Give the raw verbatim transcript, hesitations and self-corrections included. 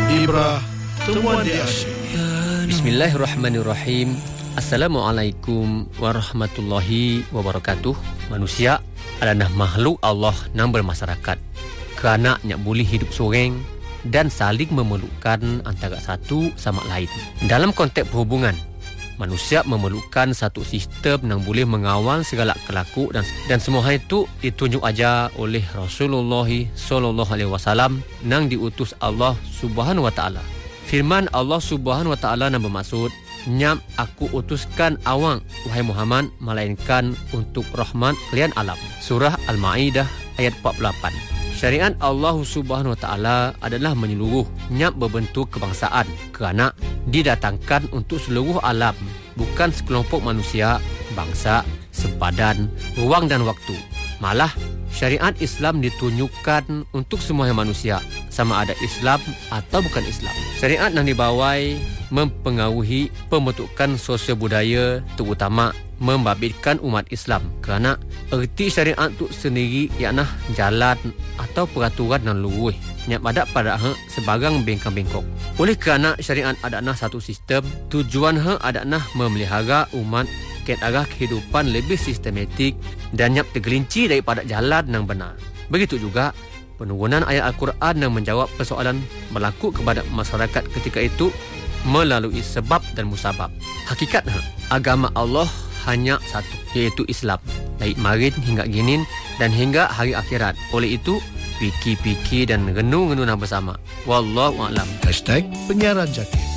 Ibrah Temuan di Asyik. Bismillahirrahmanirrahim. Assalamualaikum warahmatullahi wabarakatuh. Manusia adalah makhluk Allah yang bermasyarakat. Kerana nak boleh hidup seorang dan saling memerlukan antara satu sama lain. Dalam konteks perhubungan, manusia memerlukan satu sistem yang boleh mengawal segala kelaku dan dan semua hal itu ditunjuk aja oleh Rasulullah sallallahu alaihi wasallam yang diutus Allah Subhanahu wa taala. Firman Allah Subhanahu wa taala yang bermaksud, "Nyam aku utuskan awang wahai Muhammad melainkan untuk rahmat kalian alam." Surah Al-Maidah ayat empat puluh lapan. Syariat Allah Subhanahu wa taala adalah menyeluruh, nyap berbentuk kebangsaan kerana didatangkan untuk seluruh alam, bukan sekelompok manusia, bangsa, sempadan, ruang dan waktu. Malah syariat Islam ditunjukkan untuk semua manusia, sama ada Islam atau bukan Islam. Syariat yang dibawai mempengaruhi pembentukan sosial budaya, terutama membabitkan umat Islam, kerana erti syariat itu sendiri ialah jalan atau peraturan yang lurus yang ada pada hak sebarang bengkang-bengkok. Oleh kerana syariat adalah satu sistem, tujuan hak adalah memelihara umat ke arah kehidupan lebih sistematik dan nyap tergelinci daripada jalan yang benar. Begitu juga penurunan ayat Al-Quran yang menjawab persoalan berlaku kepada masyarakat ketika itu melalui sebab dan musabab. Hakikatnya agama Allah hanya satu, iaitu Islam, dari kemarin hingga kini dan hingga hari akhirat. Oleh itu, fikir-fikir dan renung-renung bersama. Wallahu a'lam. Hashtag Penyiaran Jati.